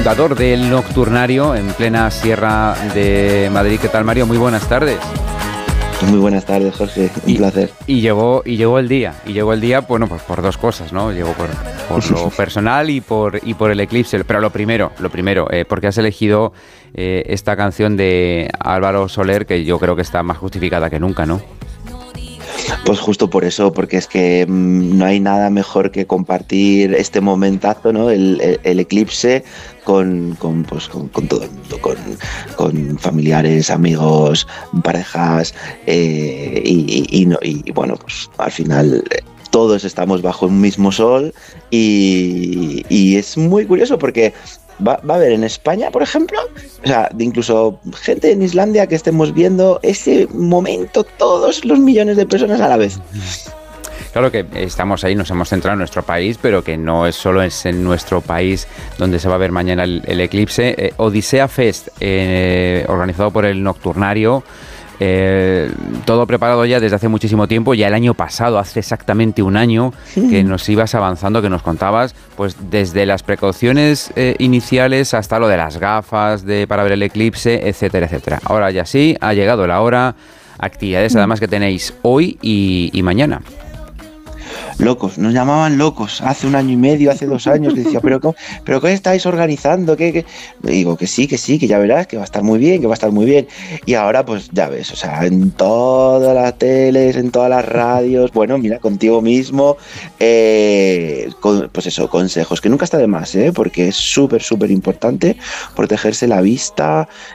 fundador del Nocturnario en plena Sierra de Madrid. ¿Qué tal, Mario? Muy buenas tardes. Muy buenas tardes, Jorge, un placer. Y llegó el día, bueno, pues por dos cosas, ¿no? Llegó por lo personal y por el eclipse. Pero lo primero, porque has elegido esta canción de Álvaro Soler, que yo creo que está más justificada que nunca, ¿no? Pues justo por eso, porque es que no hay nada mejor que compartir este momentazo, ¿no? El eclipse con todo el mundo, con familiares, amigos, parejas, y bueno, pues al final todos estamos bajo un mismo sol y es muy curioso porque va a haber en España, por ejemplo, o sea, incluso gente en Islandia que estemos viendo ese momento, todos los millones de personas a la vez. Claro que estamos ahí, nos hemos centrado en nuestro país, pero que no es solo en nuestro país donde se va a ver mañana el eclipse. Odisea Fest, organizado por el Nocturnario, todo preparado ya desde hace muchísimo tiempo, ya el año pasado, hace exactamente un año, que nos ibas avanzando, que nos contabas, pues desde las precauciones iniciales hasta lo de las gafas para ver el eclipse, etcétera, etcétera. Ahora ya sí, ha llegado la hora, actividades además que tenéis hoy y mañana. Locos, nos llamaban locos hace 1 año y medio, hace 2 años, que decía, ¿pero qué estáis organizando? ¿Qué? Y digo que sí, que ya verás, que va a estar muy bien. Y ahora, pues ya ves, o sea, en todas las teles, en todas las radios, bueno, mira, contigo mismo, pues eso, consejos, que nunca está de más, porque es súper, súper importante protegerse la vista,